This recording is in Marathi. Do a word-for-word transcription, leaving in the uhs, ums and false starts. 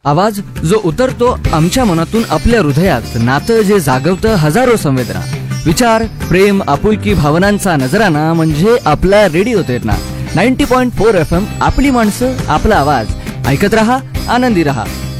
आवाज जो उतरतो आमच्या मनातून आपल्या हृदयात, नातं जे जागवतं हजारो संवेदना, विचार, प्रेम, आपुलकी भावनांचा नजराना म्हणजे आपला radio Terna. Ninety point four F M, आपली माणसं, आपला आवाज. ऐकत रहा, आनंदी रहा.